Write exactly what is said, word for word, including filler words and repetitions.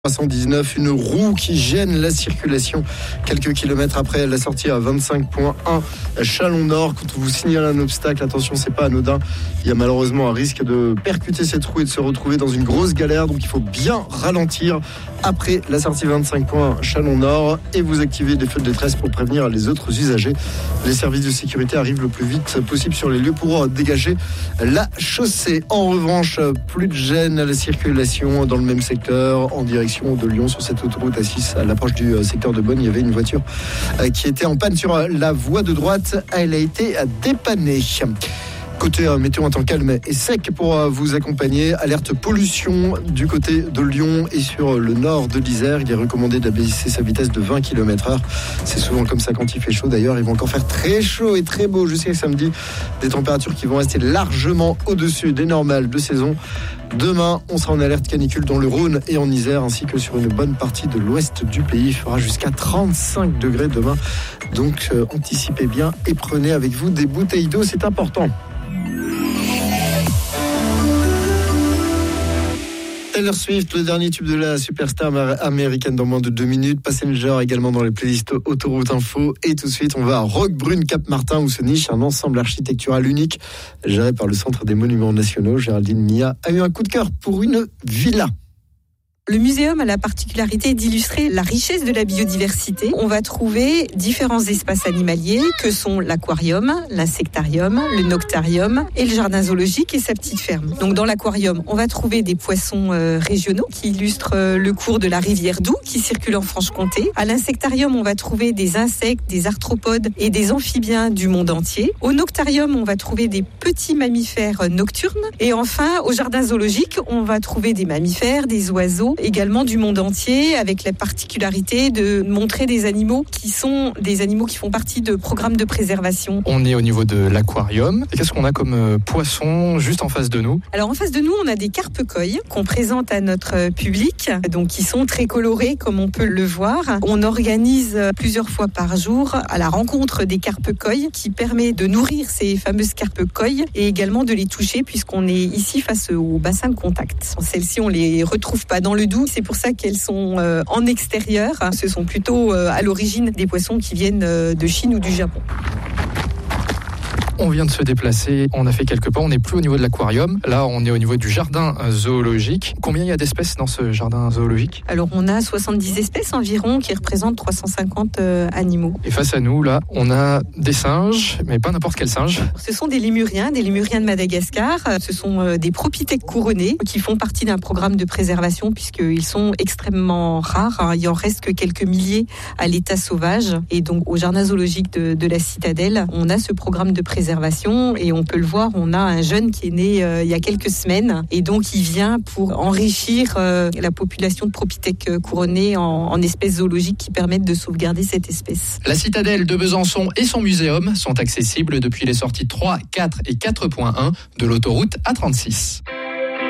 trois cent dix-neuf, une roue qui gêne la circulation quelques kilomètres après la sortie à vingt-cinq point un Chalon-Nord. Quand on vous signale un obstacle, attention, c'est pas anodin. Il y a malheureusement un risque de percuter cette roue et de se retrouver dans une grosse galère. Donc il faut bien ralentir après la sortie vingt-cinq point un Chalon-Nord et vous activez les feux de détresse pour prévenir les autres usagers. Les services de sécurité arrivent le plus vite possible sur les lieux pour dégager la chaussée. En revanche, plus de gêne à la circulation dans le même secteur en direction de Lyon sur cette autoroute A six à l'approche du secteur de Beaune. Il y avait une voiture qui était en panne sur la voie de droite. Elle a été dépannée. Côté météo, un temps calme et sec pour vous accompagner. Alerte pollution du côté de Lyon et sur le nord de l'Isère. Il est recommandé d'abaisser sa vitesse de vingt kilomètres heure. C'est souvent comme ça quand il fait chaud. D'ailleurs, ils vont encore faire très chaud et très beau jusqu'à samedi. Des températures qui vont rester largement au-dessus des normales de saison. Demain, on sera en alerte canicule dans le Rhône et en Isère, ainsi que sur une bonne partie de l'ouest du pays. Il fera jusqu'à trente-cinq degrés demain. Donc, euh, anticipez bien et prenez avec vous des bouteilles d'eau, c'est important. Taylor Swift, le dernier tube de la superstar américaine dans moins de deux minutes. Passenger également dans les playlists Autoroute Info. Et tout de suite, on va à Roquebrune, Cap-Martin, où se niche un ensemble architectural unique géré par le Centre des Monuments Nationaux. Géraldine Mia a eu un coup de cœur pour une villa. Le muséum a la particularité d'illustrer la richesse de la biodiversité. On va trouver différents espaces animaliers que sont l'aquarium, l'insectarium, le noctarium et le jardin zoologique et sa petite ferme. Donc dans l'aquarium, on va trouver des poissons euh, régionaux qui illustrent euh, le cours de la rivière Doubs qui circule en Franche-Comté. À l'insectarium, on va trouver des insectes, des arthropodes et des amphibiens du monde entier. Au noctarium, on va trouver des petits mammifères nocturnes. Et enfin, au jardin zoologique, on va trouver des mammifères, des oiseaux, également du monde entier, avec la particularité de montrer des animaux qui sont des animaux qui font partie de programmes de préservation. On est au niveau de l'aquarium. Et qu'est-ce qu'on a comme euh, poisson juste en face de nous ? Alors en face de nous, on a des carpe-coilles qu'on présente à notre public, donc qui sont très colorés comme on peut le voir. On organise plusieurs fois par jour à la rencontre des carpe-coilles qui permet de nourrir ces fameuses carpe-coilles et également de les toucher puisqu'on est ici face au bassin de contact. Celles-ci, on les retrouve pas dans le Doubs, c'est pour ça qu'elles sont euh, en extérieur. Ce sont plutôt euh, à l'origine des poissons qui viennent euh, de Chine ou du Japon. On vient de se déplacer, on a fait quelques pas, on n'est plus au niveau de l'aquarium. Là, on est au niveau du jardin zoologique. Combien il y a d'espèces dans ce jardin zoologique ? Alors, on a soixante-dix espèces environ qui représentent trois cent cinquante euh, animaux. Et face à nous, là, on a des singes, mais pas n'importe quel singe. Ce sont des lémuriens, des lémuriens de Madagascar. Ce sont euh, des propithèques couronnés qui font partie d'un programme de préservation puisqu'ils sont extrêmement rares. Hein. Il en reste que quelques milliers à l'état sauvage. Et donc, au jardin zoologique de, de la Citadelle, on a ce programme de préservation. Et on peut le voir, on a un jeune qui est né euh, il y a quelques semaines et donc il vient pour enrichir euh, la population de propithèques couronnées en, en espèces zoologiques qui permettent de sauvegarder cette espèce. La Citadelle de Besançon et son muséum sont accessibles depuis les sorties trois, quatre et quatre point un de l'autoroute A trente-six.